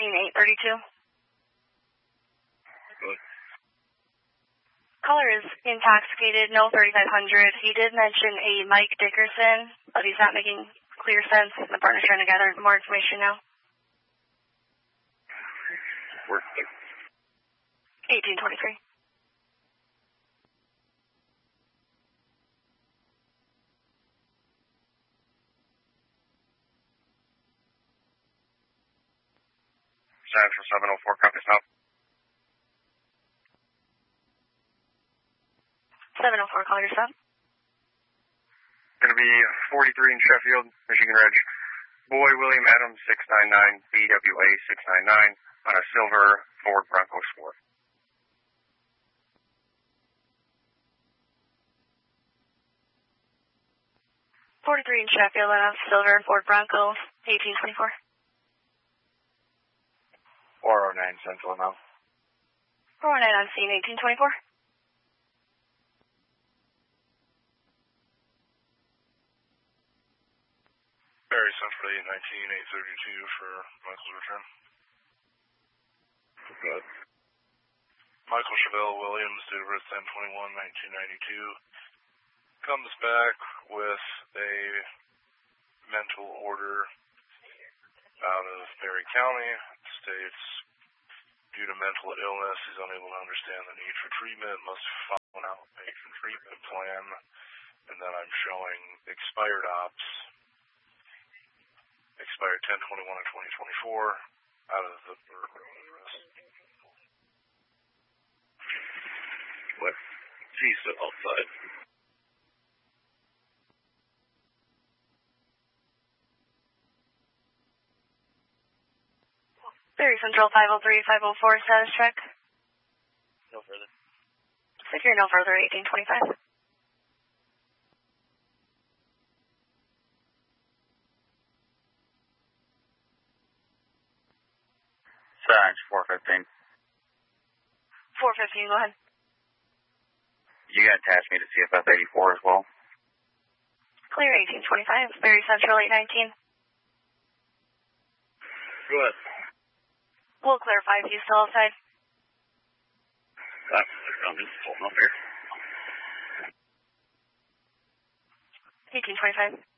19832. Good. Caller is intoxicated, no 3500. He did mention a Mike Dickerson, but he's not making clear sense. The partner's trying to gather more information now. Work. 1823. Central 704, copy stop. 704, call yourself. Going to be 43 in Sheffield, Michigan Reg. Boy William Adams 699, BWA 699 on a silver Ford Bronco Sport. .43 in Sheffield on a silver Ford Bronco, 1824. 409 Central now. 409 on scene, 1824. Barry Central 819-832 for Michael's return. Good. Michael Chevelle Williams, date of birth 10/21/1992, comes back with a mental order out of Perry County. States, due to mental illness, he's unable to understand the need for treatment, must follow an outpatient treatment plan, and then I'm showing expired ops. Expired 10/21/2024 out of the address. What? She's still outside. Barry Central 503-504, status check. No further. Secure no further, 1825. Sarge 415. 415, go ahead. You got to attach me to CFF 84 as well. Clear 1825, Barry Central 819. Go ahead. We'll clarify if he's still outside. I'm just pulling up here. 1825.